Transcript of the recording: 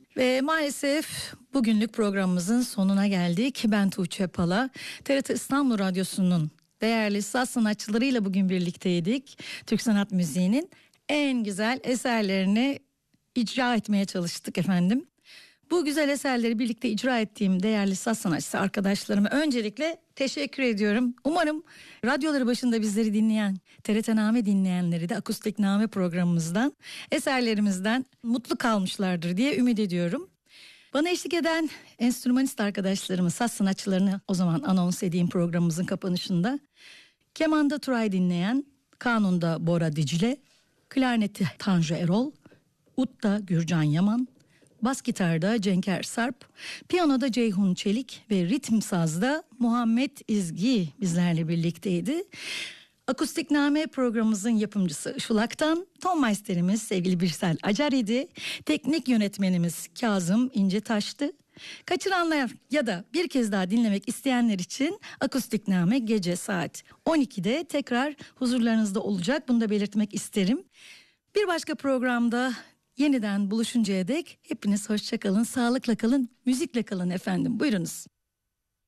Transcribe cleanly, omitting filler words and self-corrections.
Ve maalesef bugünlük programımızın sonuna geldik. Ben Tuğçe Pala, TRT İstanbul Radyosu'nun değerli saz sanatçılarıyla bugün birlikteydik. Türk sanat müziğinin en güzel eserlerini icra etmeye çalıştık efendim. Bu güzel eserleri birlikte icra ettiğim değerli saz sanatçısı arkadaşlarıma öncelikle teşekkür ediyorum. Umarım radyoları başında bizleri dinleyen, TRT-Name dinleyenleri de Akustik Name programımızdan, eserlerimizden mutlu kalmışlardır diye ümit ediyorum. Bana eşlik eden enstrümanist arkadaşlarımı, saz sanatçılarını o zaman anons edeyim programımızın kapanışında. Kemanda Turay dinleyen, kanunda Bora Dicle, klarneti Tanju Erol, Ut'ta Gürcan Yaman, bas gitarda Cenker Sarp, piyanoda Ceyhun Çelik ve ritim sazda Muhammed İzgi bizlerle birlikteydi. Akustikname programımızın yapımcısı Işıl Aktan, ton meisterimiz sevgili Birsel Acar idi. Teknik yönetmenimiz Kazım İncetaş'tı. Kaçıranlar ya da bir kez daha dinlemek isteyenler için Akustikname gece saat 12'de tekrar huzurlarınızda olacak. Bunu da belirtmek isterim. Bir başka programda yeniden buluşuncaya dek hepiniz hoşça kalın, sağlıkla kalın, müzikle kalın efendim. Buyurunuz.